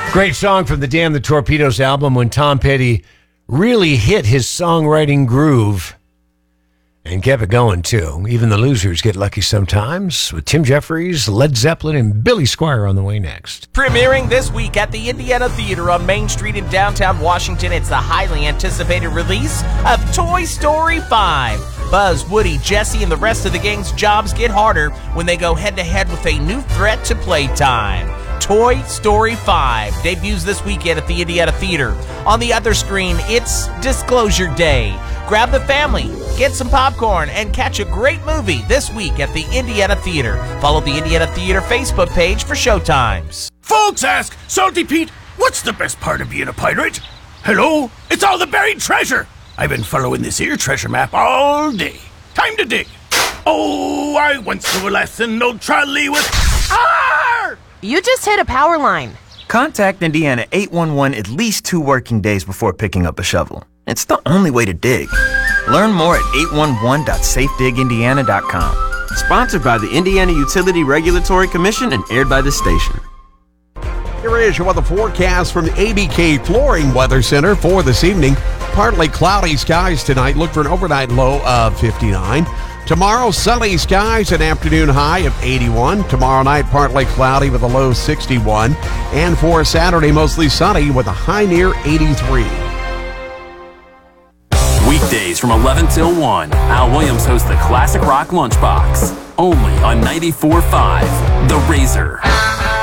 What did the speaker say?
Great song from the Damn the Torpedoes album when Tom Petty really hit his songwriting groove and kept it going, too. Even the losers get lucky sometimes with Tim Jeffries, Led Zeppelin, and Billy Squier on the way next. Premiering this week at the Indiana Theater on Main Street in downtown Washington, it's the highly anticipated release of Toy Story 5. Buzz, Woody, Jesse, and the rest of the gang's jobs get harder when they go head-to-head with a new threat to playtime. Toy Story 5 debuts this weekend at the Indiana Theater. On the other screen, it's Disclosure Day. Grab the family, get some popcorn, and catch a great movie this week at the Indiana Theater. Follow the Indiana Theater Facebook page for showtimes. Folks ask, Salty Pete, what's the best part of being a pirate? Hello? It's all the buried treasure. I've been following this here treasure map all day. Time to dig. Oh, I once knew a lass in old trolley with... Arr! You just hit a power line. Contact Indiana 811 at least 2 working days before picking up a shovel. It's the only way to dig. Learn more at 811.safedigindiana.com. Sponsored by the Indiana Utility Regulatory Commission and aired by the station. Here is your weather forecast from the ABK Flooring Weather Center for this evening. Partly cloudy skies tonight. Look for an overnight low of 59. Tomorrow, sunny skies, an afternoon high of 81. Tomorrow night, partly cloudy with a low 61. And for Saturday, mostly sunny with a high near 83. Weekdays from 11 till 1, Al Williams hosts the Classic Rock Lunchbox. Only on 94.5 The Razor.